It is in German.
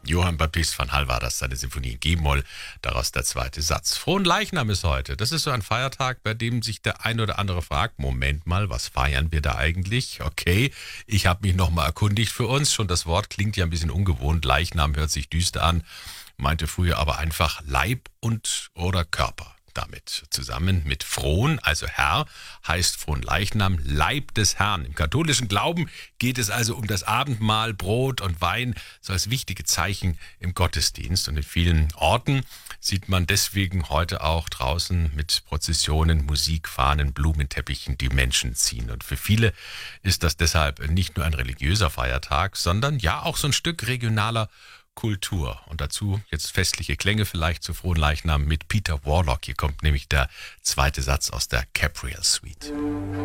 Johann Baptist van Hall war das, seine Sinfonie in G-Moll, daraus der zweite Satz. Fronleichnam ist heute. Das ist so ein Feiertag, bei dem sich der ein oder andere fragt, Moment mal, was feiern wir da eigentlich? Okay, ich habe mich nochmal erkundigt für uns. Schon das Wort klingt ja ein bisschen ungewohnt. Leichnam hört sich düster an, meinte früher aber einfach Leib und oder Körper. Damit zusammen mit Fron, also Herr, heißt Fronleichnam Leib des Herrn. Im katholischen Glauben geht es also um das Abendmahl, Brot und Wein, so als wichtige Zeichen im Gottesdienst. Und in vielen Orten sieht man deswegen heute auch draußen mit Prozessionen, Musik, Fahnen, Blumenteppichen die Menschen ziehen. Und für viele ist das deshalb nicht nur ein religiöser Feiertag, sondern ja auch so ein Stück regionaler Kultur. Und dazu jetzt festliche Klänge vielleicht zu Fronleichnam mit Peter Warlock. Hier kommt nämlich der zweite Satz aus der Capriel Suite.